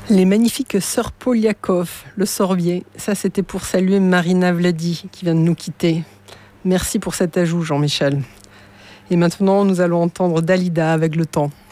Les magnifiques sœurs Poliakov, le Sorbier. Ça, c'était pour saluer Marina Vladi, qui vient de nous quitter. Merci pour cet ajout, Jean-Michel. Et maintenant, nous allons entendre Dalida avec Le Temps.